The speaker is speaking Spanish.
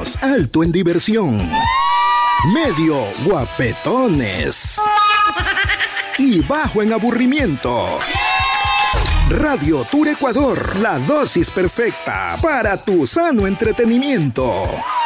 Somos alto en diversión, medio guapetones y bajo en aburrimiento. Radio Tour Ecuador, la dosis perfecta para tu sano entretenimiento.